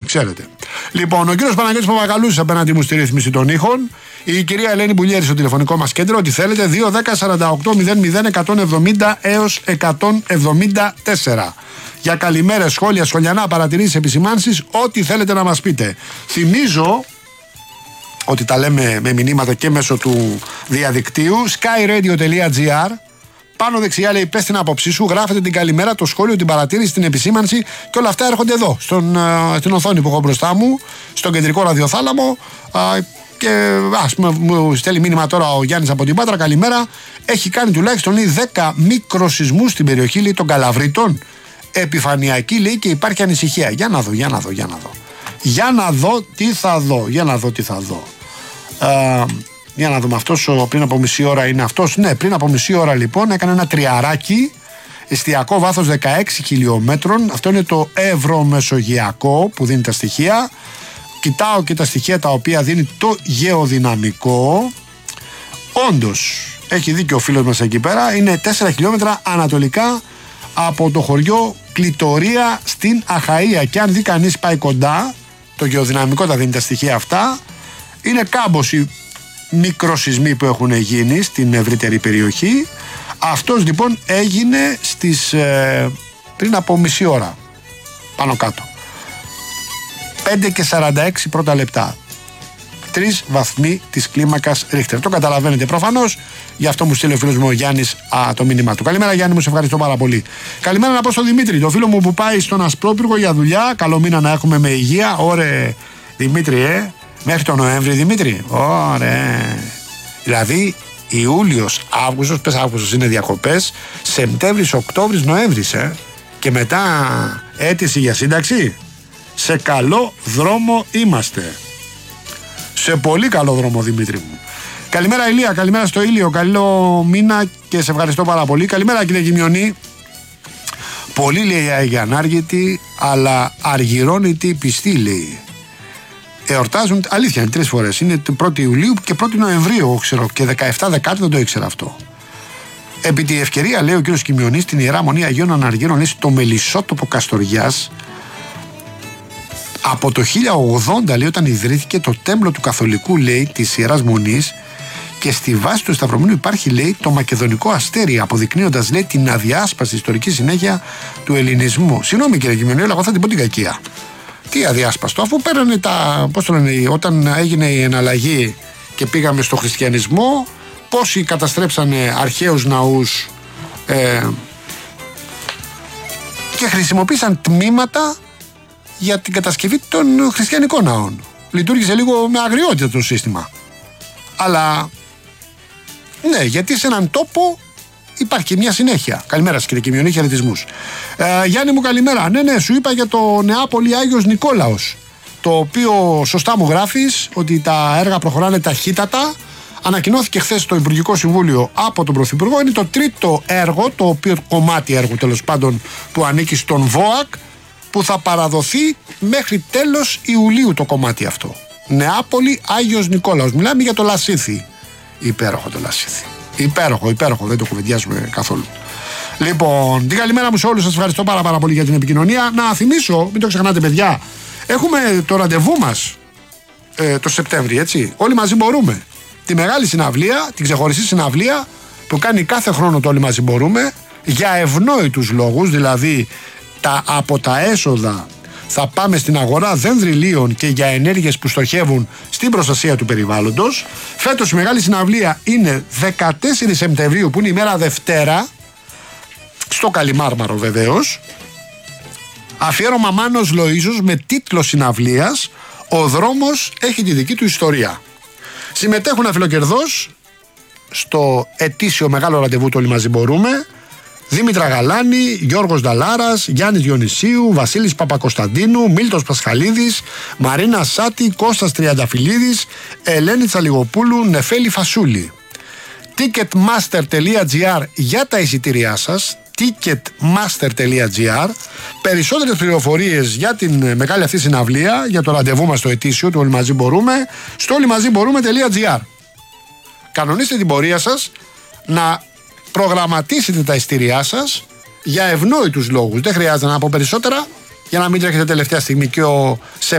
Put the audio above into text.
ξέρετε. Λοιπόν, ο κύριος Παναγιώτης Παπαγαλούς απέναντι μου στη ρύθμιση των ήχων. Η κυρία Ελένη Μπουλιέρη στο τηλεφωνικό μας κέντρο. Ό,τι θέλετε, 2-10-48-00-170 έως 174. Για καλημέρες, σχόλια, σχολιανά, παρατηρήσεις, επισημάνσεις, ό,τι θέλετε να μας πείτε. Θυμίζω ότι τα λέμε με μηνύματα και μέσω του διαδικτύου. skyradio.gr. Πάνω δεξιά λέει πες την άποψή σου, γράφετε την καλημέρα, το σχόλιο, την παρατήρηση, την επισήμανση και όλα αυτά έρχονται εδώ, στην οθόνη που έχω μπροστά μου, στον κεντρικό ραδιοθάλαμο. Και ας πούμε, μου στέλνει μήνυμα τώρα ο Γιάννης από την Πάτρα, καλημέρα. Έχει κάνει τουλάχιστον 10 μικροσεισμούς στην περιοχή, λέει, των Καλαβρίτων. Επιφανειακή, λέει, και υπάρχει ανησυχία. Για να δω. Για να δω τι θα δω. Για να δούμε, αυτός πριν από μισή ώρα είναι αυτός. Ναι, πριν από μισή ώρα λοιπόν έκανε ένα τριαράκι, εστιακό βάθος 16 χιλιόμετρων. Αυτό είναι το ευρωμεσογειακό που δίνει τα στοιχεία. Κοιτάω και τα στοιχεία τα οποία δίνει το γεωδυναμικό. Όντως, έχει δίκιο ο φίλος μας εκεί πέρα. Είναι 4 χιλιόμετρα ανατολικά από το χωριό Κλητορία στην Αχαΐα. Και αν δει κανείς πάει κοντά, το γεωδυναμικό τα δίνει τα στοιχεία αυτά. Είναι κάμποσοι μικροσεισμοί που έχουν γίνει στην ευρύτερη περιοχή. Αυτός λοιπόν έγινε πριν από μισή ώρα, πάνω κάτω. 5:46 πρώτα λεπτά. 3 βαθμοί της κλίμακας Ρίχτερ. Το καταλαβαίνετε προφανώς, γι' αυτό μου στείλει ο φίλος μου ο Γιάννης το μήνυμά του. Καλημέρα Γιάννη, μου σε ευχαριστώ πάρα πολύ. Καλημέρα να πω στον Δημήτρη, το φίλο μου που πάει στον Ασπρόπυργο για δουλειά. Καλό μήνα να έχουμε με υγεία. Ωρε Δημήτρη, μέχρι τον Νοέμβρη, Δημήτρη. Ωραία. Δηλαδή Ιούλιος, Αύγουστος, πες Αύγουστος είναι διακοπές, Σεπτέμβρης, Οκτώβρης, Νοέμβρης, και μετά αίτηση για σύνταξη. Σε καλό δρόμο είμαστε. Σε πολύ καλό δρόμο, Δημήτρη μου. Καλημέρα Ηλία, καλημέρα στο Ήλιο, καλό μήνα και σε ευχαριστώ πάρα πολύ. Καλημέρα κύριε Κιμιονή. Πολύ λέει αγιανάργητη, αλλά αργυρώνητη πιστή, λέει. Εορτάζουν, αλήθεια είναι 3 φορές. Είναι 1η Ιουλίου και 1η Νοεμβρίου, ξέρω, και 17 Δεκάτου δεν το ήξερα αυτό. Επί τη ευκαιρία, λέει ο κύριος Κιμιονής, στην Ιερά Μονή Αγίων Αναργύρων, λέει, στο Μελισσότοπο Καστοριάς, από το 1080, λέει, όταν ιδρύθηκε το τέμπλο του Καθολικού, λέει, της Ιεράς Μονής, και στη βάση του Σταυρομήνου υπάρχει, λέει, το μακεδονικό αστέρι, αποδεικνύοντας, λέει, την αδιάσπαστη ιστορική συνέχεια του ελληνισμού. Συγγνώμη κύριε Κιμιονή, αλλά εγώ θα την πω την κακία. Τι αδιάσπαστο, αφού πέρανε πώς το λένε, όταν έγινε η εναλλαγή και πήγαμε στο χριστιανισμό, πόσοι καταστρέψανε αρχαίους ναούς και χρησιμοποίησαν τμήματα για την κατασκευή των χριστιανικών ναών. Λειτουργήσε λίγο με αγριότητα το σύστημα. Αλλά ναι, γιατί σε έναν τόπο υπάρχει και μια συνέχεια. Καλημέρα σας κύριε Κιμιονή, χαιρετισμούς. Γιάννη μου καλημέρα. Ναι, σου είπα για το Νεάπολη Άγιος Νικόλαος, το οποίο σωστά μου γράφεις ότι τα έργα προχωράνε ταχύτατα. Ανακοινώθηκε χθες στο Υπουργικό Συμβούλιο από τον Πρωθυπουργό. Είναι το 3ο έργο, το οποίο κομμάτι έργου τέλος πάντων που ανήκει στον ΒΟΑΚ, που θα παραδοθεί μέχρι τέλος Ιουλίου το κομμάτι αυτό. Νεάπολη Άγιος Νικόλαος. Μιλάμε για το Λασίθι. Υπέροχο το Λασίθι. Υπέροχο, δεν το κουβεντιάζουμε καθόλου. Λοιπόν, την καλημέρα μου σε όλους, σας ευχαριστώ πάρα πολύ για την επικοινωνία. Να θυμίσω, μην το ξεχνάτε παιδιά, έχουμε το ραντεβού μας το Σεπτέμβρη, έτσι. Όλοι μαζί μπορούμε. Τη μεγάλη συναυλία, την ξεχωριστή συναυλία που κάνει κάθε χρόνο το Όλοι μαζί μπορούμε, για ευνόητους λόγους, δηλαδή από τα έσοδα θα πάμε στην αγορά δενδριλίων και για ενέργειες που στοχεύουν στην προστασία του περιβάλλοντος. Φέτος η μεγάλη συναυλία είναι 14 Σεπτεμβρίου, που είναι η μέρα Δευτέρα, στο Καλιμάρμαρο βεβαίως. Αφιέρωμα Μάνος Λοΐζος, με τίτλο συναυλίας «Ο δρόμος έχει τη δική του ιστορία». Συμμετέχουν αφιλοκερδώς στο ετήσιο μεγάλο ραντεβού του Όλοι μαζί μπορούμε Δήμητρα Γαλάνη, Γιώργος Νταλάρας, Γιάννης Διονυσίου, Βασίλης Παπακοσταντίνου, Μίλτος Πασχαλίδης, Μαρίνα Σάτη, Κώστας Τριανταφυλλίδης, Ελένη Τσαλιγοπούλου, Νεφέλη Φασούλη. Ticketmaster.gr για τα εισιτήριά σας. Ticketmaster.gr. Περισσότερες πληροφορίες για την μεγάλη αυτή συναυλία, για το ραντεβού μας το ετήσιο του Όλοι μαζί μπορούμε, στο ολοιμαζιμπορούμε.gr. Κανονίστε την πορεία σας, να προγραμματίσετε τα εισιτήριά σας για ευνόητους λόγους. Δεν χρειάζεται να πω περισσότερα για να μην τρέχετε τελευταία στιγμή και ο